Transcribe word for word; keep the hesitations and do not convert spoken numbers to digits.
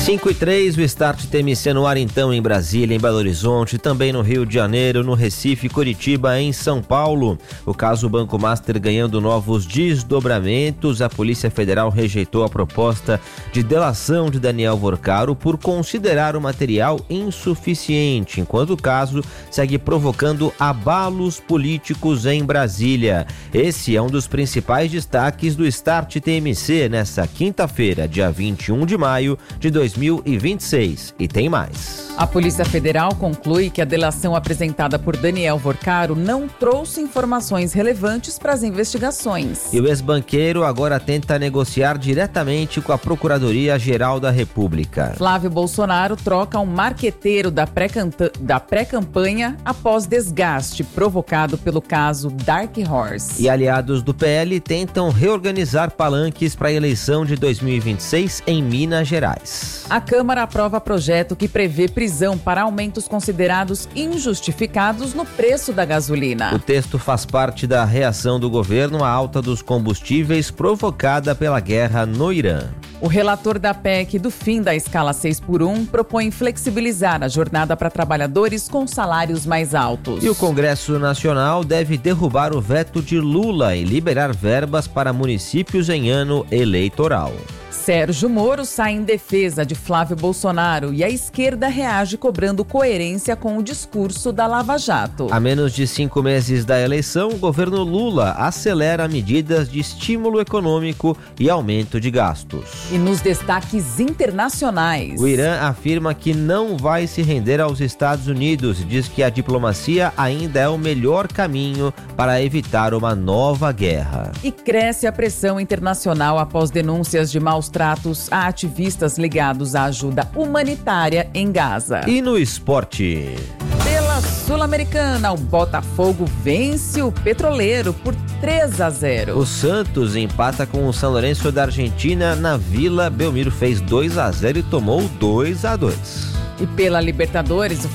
cinco e três, o Start T M C no ar então em Brasília, em Belo Horizonte, também no Rio de Janeiro, no Recife, Curitiba, em São Paulo. O caso Banco Master ganhando novos desdobramentos. A Polícia Federal rejeitou a proposta de delação de Daniel Vorcaro por considerar o material insuficiente, enquanto o caso segue provocando abalos políticos em Brasília. Esse é um dos principais destaques do Start T M C nesta quinta-feira, dia vinte e um de maio de dois mil e vinte e seis. E tem mais. A Polícia Federal conclui que a delação apresentada por Daniel Vorcaro não trouxe informações relevantes para as investigações. E o ex-banqueiro agora tenta negociar diretamente com a Procuradoria-Geral da República. Flávio Bolsonaro troca um marqueteiro da pré-canta- da pré-campanha após desgaste provocado pelo caso Dark Horse. E aliados do P L tentam reorganizar palanques para a eleição de dois mil e vinte e seis em Minas Gerais. A Câmara aprova projeto que prevê prisão para aumentos considerados injustificados no preço da gasolina. O texto faz parte da reação do governo à alta dos combustíveis provocada pela guerra no Irã. O relator da P E C do fim da escala seis por um propõe flexibilizar a jornada para trabalhadores com salários mais altos. E o Congresso Nacional deve derrubar o veto de Lula e liberar verbas para municípios em ano eleitoral. Sérgio Moro sai em defesa de Flávio Bolsonaro e a esquerda reage cobrando coerência com o discurso da Lava Jato. A menos de cinco meses da eleição, o governo Lula acelera medidas de estímulo econômico e aumento de gastos. E nos destaques internacionais, o Irã afirma que não vai se render aos Estados Unidos e diz que a diplomacia ainda é o melhor caminho para evitar uma nova guerra. E cresce a pressão internacional após denúncias de maus tratos a ativistas ligados à ajuda humanitária em Gaza. E no esporte? Pela Sul-Americana, o Botafogo vence o Petroleiro por três a zero. O Santos empata com o São Lourenço da Argentina na Vila Belmiro, fez dois a zero e tomou dois a dois. E pela Libertadores, o